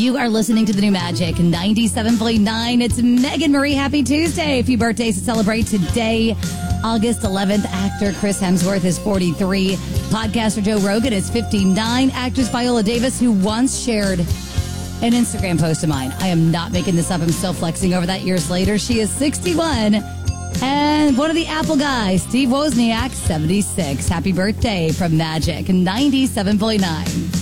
You are listening to the new Magic 97.9. It's Megan Marie. Happy Tuesday. A few birthdays to celebrate today. August 11th, actor Chris Hemsworth is 43. Podcaster Joe Rogan is 59. Actress Viola Davis, who once shared an Instagram post of mine. I am not making this up. I'm still flexing over that years later. She is 61. And one of the Apple guys, Steve Wozniak, 76. Happy birthday from Magic 97.9.